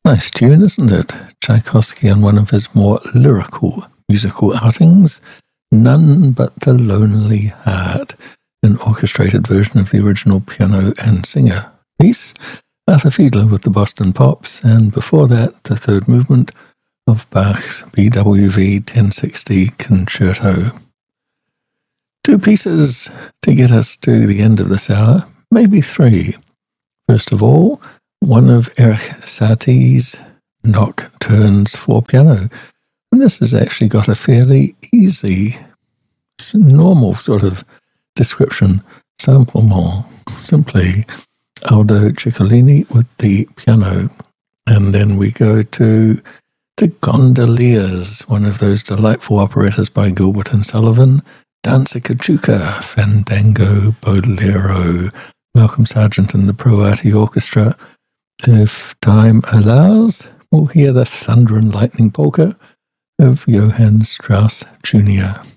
Nice tune, isn't it? Tchaikovsky on one of his more lyrical musical outings, None But the Lonely Heart, an orchestrated version of the original piano and singer piece, Arthur Fiedler with the Boston Pops, and before that, the third movement of Bach's BWV 1060 Concerto. Two pieces to get us to the end of this hour, maybe three. First of all, one of Erik Satie's Nocturnes for piano. And this has actually got a fairly easy, normal sort of description. Simplement, simply Aldo Ciccolini with the piano. And then we go to The Gondoliers, one of those delightful operettas by Gilbert and Sullivan, Danza Cachuca, Fandango, Bolero, Malcolm Sargent and the Pro Arti Orchestra. If time allows, we'll hear the Thunder and Lightning Polka of Johann Strauss Jr.